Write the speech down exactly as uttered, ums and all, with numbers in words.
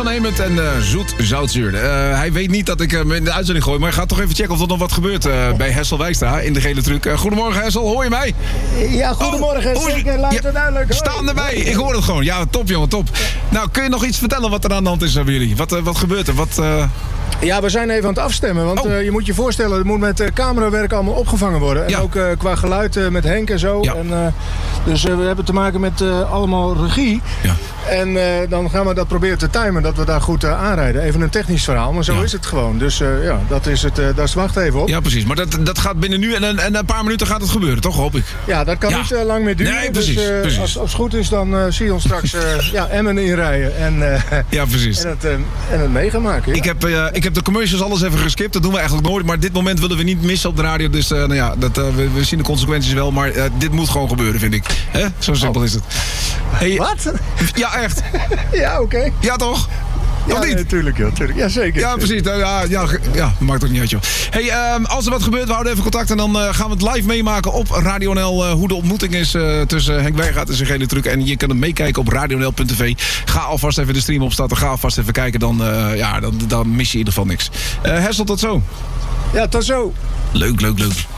van Hemert en uh, Zoet Zoutzuur. Uh, hij weet niet dat ik hem uh, in de uitzending gooi, maar hij gaat toch even checken of er nog wat gebeurt uh, bij Hessel Wijstra in de gele truc. Uh, goedemorgen Hessel, hoor je mij? Ja, goedemorgen. Oh, zeker, luid en duidelijk. Hoi. Staan erbij, ik hoor het gewoon. Ja, top jongen, top. Nou, kun je nog iets vertellen wat er aan de hand is uh, bij jullie? Wat, uh, wat gebeurt er? Wat... Uh... Ja, we zijn even aan het afstemmen. Want oh. uh, je moet je voorstellen, het moet met uh, camerawerk allemaal opgevangen worden. En ja. ook uh, qua geluid uh, met Henk en zo. Ja. En, uh, dus uh, we hebben te maken met uh, allemaal regie. Ja. En uh, dan gaan we dat proberen te timen, dat we daar goed uh, aanrijden. Even een technisch verhaal, maar zo ja. is het gewoon. Dus uh, ja, dat is het. Uh, daar wacht even op. Ja, precies. Maar dat, dat gaat binnen nu en een, en een paar minuten gaat het gebeuren, toch? Hoop ik. Ja, dat kan ja. niet uh, lang meer duren. Nee, precies. Dus uh, precies. Als, als het goed is, dan uh, zie je ons straks uh, ja, Emmen inrijden. En, uh, ja, precies. En het, uh, en het mega maken. Ja. Ik, heb, uh, ik heb de commercials alles even geskipt. Dat doen we eigenlijk nooit. Maar dit moment willen we niet missen op de radio. Dus uh, nou ja, dat, uh, we, we zien de consequenties wel. Maar uh, dit moet gewoon gebeuren, vind ik. Hè? Zo simpel oh. is het. Hey, Wat? Ja, echt. Ja, oké. Okay. Ja, toch? Ja, niet? Nee, tuurlijk, ja, tuurlijk. Ja, zeker. Ja, precies. Ja, ja, ja, maakt ook niet uit, joh. Hey, um, als er wat gebeurt, we houden even contact. En dan uh, gaan we het live meemaken op Radio N L. Uh, hoe de ontmoeting is uh, tussen Henk Wijngaard en zijn gele truc. En je kan het meekijken op radio n l punt t v. Ga alvast even de stream opstarten. Ga alvast even kijken. Dan, uh, ja, dan, dan mis je in ieder geval niks. Uh, Hessel, tot zo. Ja, tot zo. Leuk, leuk, leuk.